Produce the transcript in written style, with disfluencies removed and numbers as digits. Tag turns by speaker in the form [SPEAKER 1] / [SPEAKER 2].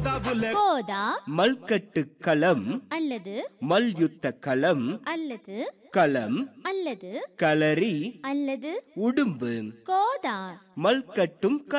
[SPEAKER 1] கோதா
[SPEAKER 2] மல்கட்டு களம்
[SPEAKER 1] அல்லது
[SPEAKER 2] மல்யுத்த களம்
[SPEAKER 1] அல்லது
[SPEAKER 2] களம்
[SPEAKER 1] அல்லது
[SPEAKER 2] களரி
[SPEAKER 1] அல்லது
[SPEAKER 2] உடும்பு
[SPEAKER 1] கோதா
[SPEAKER 2] மல்கட்டும்